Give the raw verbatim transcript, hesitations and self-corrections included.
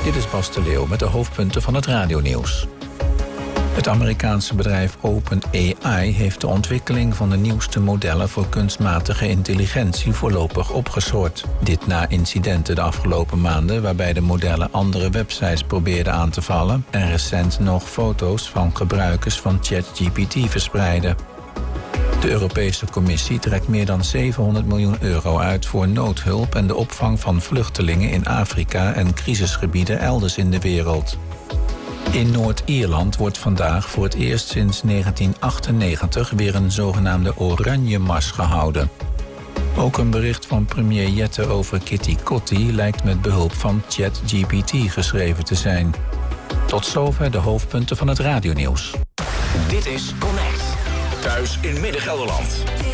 Dit is Bas de Leeuw met de hoofdpunten van het radionieuws. Het Amerikaanse bedrijf OpenAI heeft de ontwikkeling van de nieuwste modellen voor kunstmatige intelligentie voorlopig opgeschort. Dit na incidenten de afgelopen maanden waarbij de modellen andere websites probeerden aan te vallen en recent nog foto's van gebruikers van ChatGPT verspreiden. De Europese Commissie trekt meer dan zevenhonderd miljoen euro uit voor noodhulp en de opvang van vluchtelingen in Afrika en crisisgebieden elders in de wereld. In Noord-Ierland wordt vandaag voor het eerst sinds negentien achtennegentig weer een zogenaamde Oranje Mars gehouden. Ook een bericht van premier Jette over Kitty Kotti lijkt met behulp van ChatGPT geschreven te zijn. Tot zover de hoofdpunten van het radionieuws. Dit is Connect. Thuis in Midden-Gelderland.